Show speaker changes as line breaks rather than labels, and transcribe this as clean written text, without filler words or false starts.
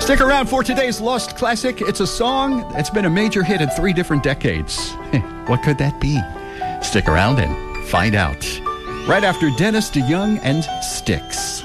Stick around for today's Lost Classic. It's a song that's been a major hit in 3 different decades. What could that be? Stick around and find out. Right after Dennis DeYoung and Styx.